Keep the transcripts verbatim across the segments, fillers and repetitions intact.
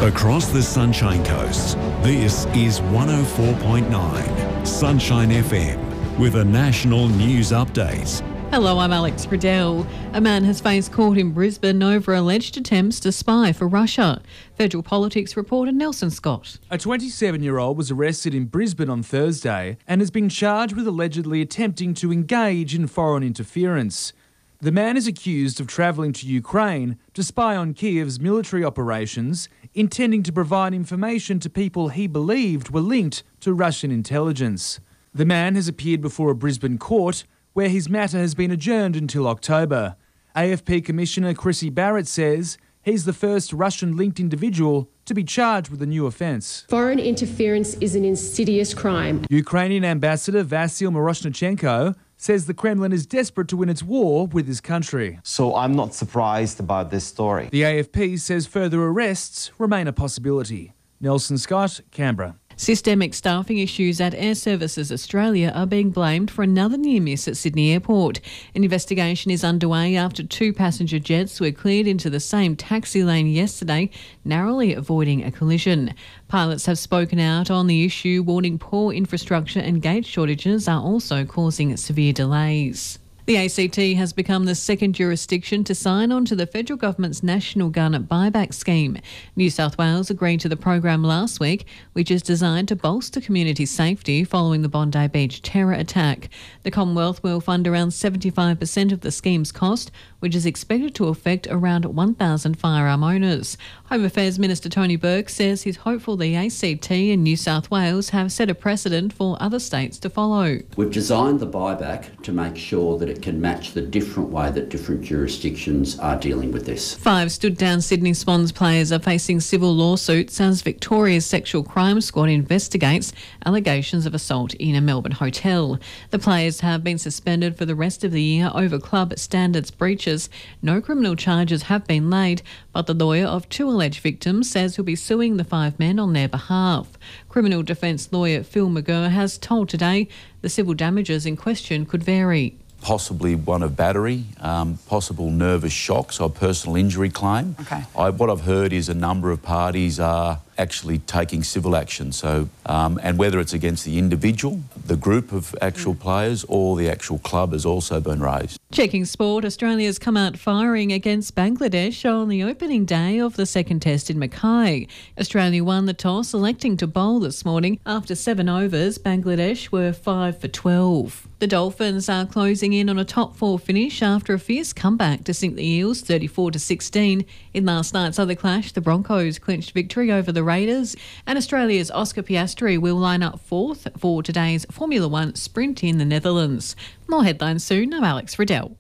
Across the Sunshine Coast, this is one oh four point nine Sunshine F M with a national news update. Hello, I'm Alex Riddell. A man has faced court in Brisbane over alleged attempts to spy for Russia. Federal Politics reporter Nelson Scott. A twenty-seven-year-old was arrested in Brisbane on Thursday and has been charged with allegedly attempting to engage in foreign interference. The man is accused of travelling to Ukraine to spy on Kiev's military operations, intending to provide information to people he believed were linked to Russian intelligence. The man has appeared before a Brisbane court, where his matter has been adjourned until October. A F P Commissioner Chrissy Barrett says he's the first Russian-linked individual to be charged with a new offence. Foreign interference is an insidious crime. Ukrainian Ambassador Vasyl Miroshnichenko says the Kremlin is desperate to win its war with his country. So I'm not surprised about this story. The A F P says further arrests remain a possibility. Nelson Scott, Canberra. Systemic staffing issues at Air Services Australia are being blamed for another near miss at Sydney Airport. An investigation is underway after two passenger jets were cleared into the same taxi lane yesterday, narrowly avoiding a collision. Pilots have spoken out on the issue, warning poor infrastructure and gate shortages are also causing severe delays. The A C T has become the second jurisdiction to sign on to the federal government's National Gun Buyback Scheme. New South Wales agreed to the program last week, which is designed to bolster community safety following the Bondi Beach terror attack. The Commonwealth will fund around seventy-five percent of the scheme's cost, which is expected to affect around one thousand firearm owners. Home Affairs Minister Tony Burke says he's hopeful the A C T and New South Wales have set a precedent for other states to follow. We've designed the buyback to make sure that it can match the different way that different jurisdictions are dealing with this. Five stood-down Sydney Swans players are facing civil lawsuits as Victoria's Sexual Crime Squad investigates allegations of assault in a Melbourne hotel. The players have been suspended for the rest of the year over club standards breaches. No criminal charges have been laid, but the lawyer of two alleged victims says he'll be suing the five men on their behalf. Criminal defence lawyer Phil McGurr has told Today the civil damages in question could vary. Possibly one of battery, um, possible nervous shock, so a personal injury claim. Okay. I, what I've heard is a number of parties are actually taking civil action. So, um, and whether it's against the individual, the group of actual mm. players, or the actual club has also been raised. Checking sport, Australia's come out firing against Bangladesh on the opening day of the second test in Mackay. Australia won the toss, electing to bowl this morning. After seven overs, Bangladesh were five for twelve. The Dolphins are closing in on a top four finish after a fierce comeback to sink the Eels thirty-four to sixteen. In last night's other clash, the Broncos clinched victory over the Raiders, and Australia's Oscar Piastri will line up fourth for today's Formula One sprint in the Netherlands. More headlines soon. I'm Alex Riddell.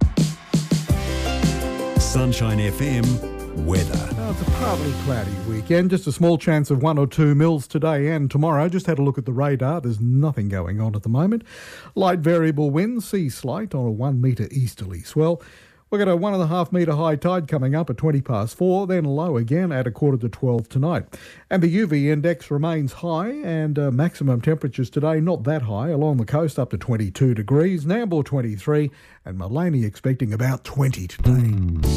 Sunshine F M weather. Oh, it's a partly cloudy weekend. Just a small chance of one or two mils today and tomorrow. Just had a look at the radar. There's nothing going on at the moment. Light variable winds, sea slight on a one metre easterly swell. We've got a one and a half metre high tide coming up at twenty past four, then low again at a quarter to twelve tonight. And the U V index remains high, and uh, maximum temperatures today not that high. Along the coast up to twenty-two degrees, Nambour twenty-three, and Maleny expecting about twenty today.